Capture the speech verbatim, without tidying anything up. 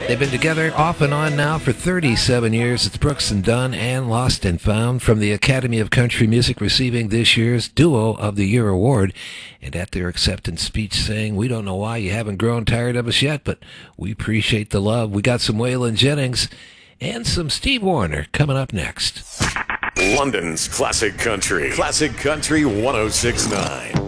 They've been together off and on now for thirty-seven years. It's Brooks and Dunn and Lost and Found from the Academy of Country Music, receiving this year's Duo of the Year award. And at their acceptance speech saying, "We don't know why you haven't grown tired of us yet, but we appreciate the love." We got some Waylon Jennings and some Steve Wariner coming up next. London's Classic Country. Classic Country one oh six point nine.